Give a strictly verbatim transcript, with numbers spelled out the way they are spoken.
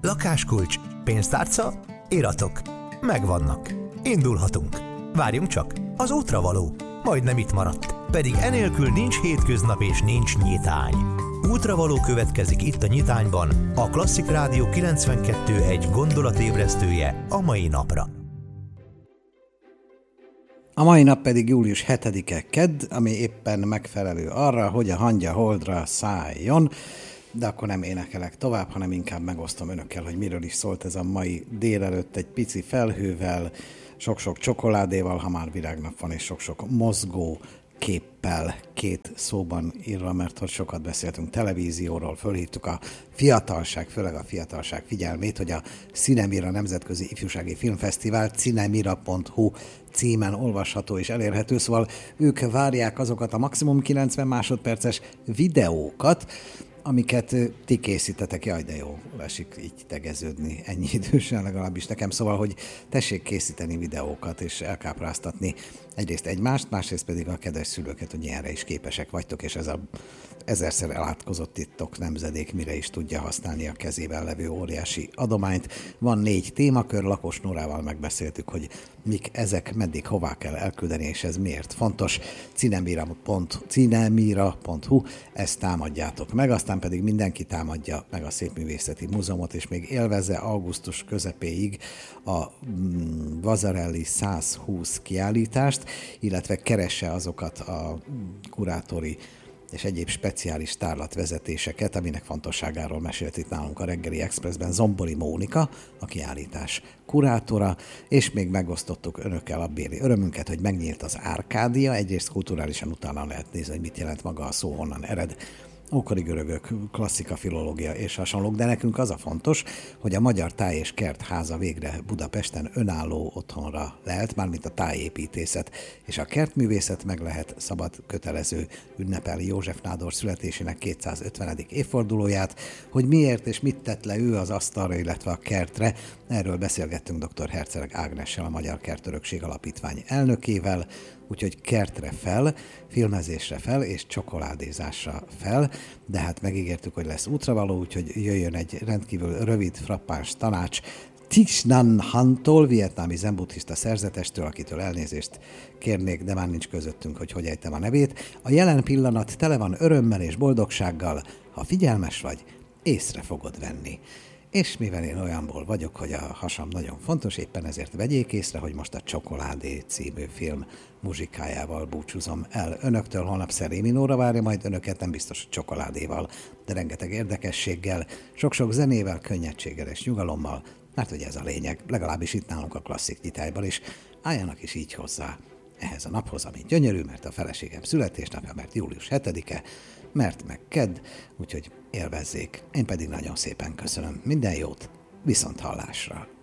Lakáskulcs, pénztárca, iratok. Megvannak. Indulhatunk. Várjunk csak, az útra való. Majdnem itt maradt. Pedig enélkül nincs hétköznap és nincs nyitány. Útravaló következik itt a Nyitányban, a Klasszik Rádió kilencvenkettő egy gondolatébresztője a mai napra. A mai nap pedig július hetedike kedd, ami éppen megfelelő arra, hogy a hangya holdra szálljon, de akkor nem énekelek tovább, hanem inkább megosztom önökkel, hogy miről is szólt ez a mai délelőtt egy pici felhővel, sok-sok csokoládéval, ha már virágnap van, és sok-sok mozgó képpel, két szóban írva, mert hogy sokat beszéltünk televízióról, fölhívtuk a fiatalság, főleg a fiatalság figyelmét, hogy a Cinemira Nemzetközi Ifjúsági Filmfesztivál cinemira pont hu címen olvasható és elérhető, szóval ők várják azokat a maximum kilencven másodperces videókat, amiket ti készítetek. Jaj, de jó, esik így tegeződni ennyi idősen, legalábbis nekem. Szóval, hogy tessék készíteni videókat és elkápráztatni egyrészt egymást, másrészt pedig a kedves szülőket, hogy ilyenre is képesek vagytok, és ez a ezerszer elátkozott tittok nemzedék mire is tudja használni a kezében levő óriási adományt. Van négy témakör, Lakos Nórával megbeszéltük, hogy mik ezek, meddig, hová kell elküldeni, és ez miért fontos. cinemira pont hu, ezt támadjátok meg, aztán pedig mindenki támadja meg a Szépművészeti Múzeumot, és még élvezze augusztus közepéig a mm, Vasarely száz húsz kiállítást, illetve keresse azokat a kurátori és egyéb speciális tárlatvezetéseket, aminek fontosságáról mesélt itt nálunk a Reggeli Expressben Zombori Mónika, a kiállítás kurátora, és még megosztottuk önökkel abbéli örömünket, hogy megnyílt az Árkádia, egyrészt kulturálisan utána lehet nézni, hogy mit jelent maga a szó, honnan ered. Ókori görögök, klasszika, filológia és hasonlók, de nekünk az a fontos, hogy a Magyar Táj és Kert Háza végre Budapesten önálló otthonra lelt, mármint a tájépítészet és a kertművészet meg lehet szabad kötelező ünnepelni József Nádor születésének kétszázötvenedik évfordulóját, hogy miért és mit tett le ő az asztalra, illetve a kertre. Erről beszélgettünk dr. Herczeg Ágnessel, a Magyar Kertörökség Alapítvány elnökével, úgyhogy kertre fel, filmezésre fel és csokoládézásra fel, de hát megígértük, hogy lesz útravaló, úgyhogy jöjjön egy rendkívül rövid, frappáns tanács Thich Nhat Hanh-tól, vietnámi zen-buddhista szerzetestől, akitől elnézést kérnék, de már nincs közöttünk, hogy hogy ejtem a nevét. A jelen pillanat tele van örömmel és boldogsággal, ha figyelmes vagy, észre fogod venni. És mivel én olyanból vagyok, hogy a hasam nagyon fontos, éppen ezért vegyék észre, hogy most a Csokoládé című film muzsikájával búcsúzom el önöktől. Holnap Szerémi Nóra várja majd önöket, nem biztos, hogy csokoládéval, de rengeteg érdekességgel, sok-sok zenével, könnyedséggel és nyugalommal, mert hogy ez a lényeg, legalábbis itt nálunk a Klasszik Nyitályban is. Álljanak is így hozzá ehhez a naphoz, ami gyönyörű, mert a feleségem születésnapja, mert július hetedike, mert meg kedd, úgyhogy élvezzék. Én pedig nagyon szépen köszönöm. Minden jót, viszont hallásra!